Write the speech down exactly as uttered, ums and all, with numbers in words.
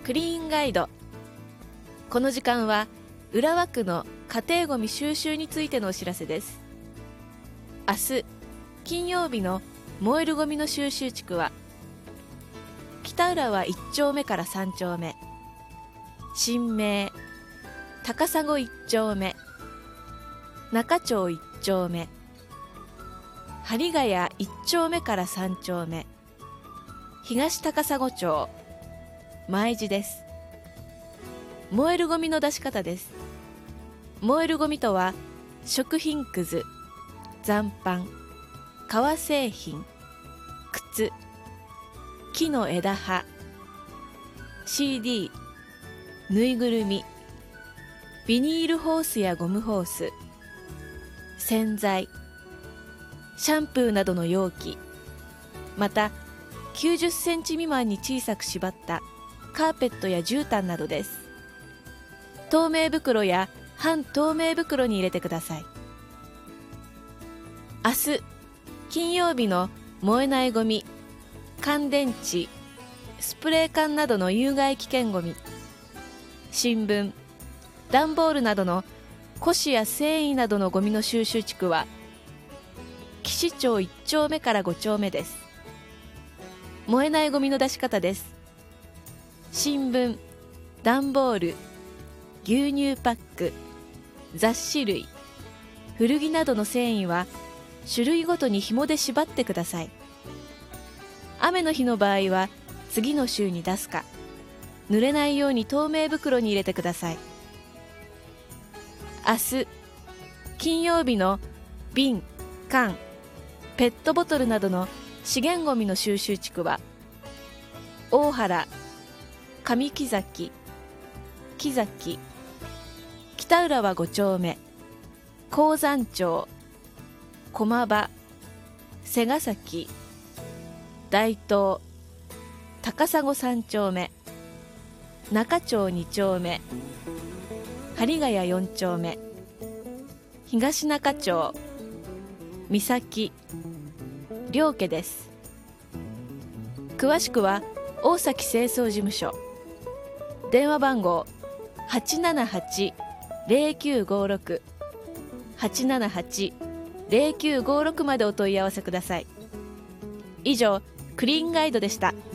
クリーンガイド。この時間は浦和区の家庭ごみ収集についてのお知らせです。明日金曜日の燃えるゴミの収集地区は北浦和いっ丁目からさん丁目、新名、高砂いっ丁目、中町いっ丁目、針ヶ谷いっ丁目からさん丁目、東高砂町、前地です。燃えるゴミの出し方です。燃えるゴミとは食品くず、残飯、革製品、靴、木の枝葉、シーディー、ぬいぐるみ、ビニールホースやゴムホース、洗剤、シャンプーなどの容器、またきゅうじゅっセンチ未満に小さく縛ったカーペットや絨毯などです。透明袋や半透明袋に入れてください。明日金曜日の燃えないゴミ、乾電池、スプレー缶などの有害危険ゴミ、新聞、段ボールなどの古紙や繊維などのゴミの収集地区は岸町いっ丁目からご丁目です。燃えないゴミの出し方です。新聞、段ボール、牛乳パック、雑誌類、古着などの繊維は種類ごとに紐で縛ってください。雨の日の場合は次の週に出すか、濡れないように透明袋に入れてください。明日金曜日の瓶、缶、ペットボトルなどの資源ごみの収集地区は大原、上木崎、木崎、北浦和ご丁目、鉱山町、駒場、瀬ヶ崎、大東、高砂さん丁目、中町に丁目、針ヶ谷よん丁目、東中町、三崎、両家です。詳しくは大崎清掃事務所、電話番号 はちななはち ゼロきゅうごろく はちななはち ゼロきゅうごろくまでお問い合わせください。以上、クリーンガイドでした。